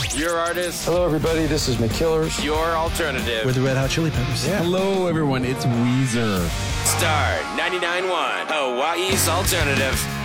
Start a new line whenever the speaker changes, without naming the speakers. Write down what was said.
Your artist.
Hello, everybody. This is McKillers.
Your alternative.
We're the Red Hot Chili Peppers.
Yeah. Hello, everyone. It's Weezer.
Star 99.1, Hawaii's alternative.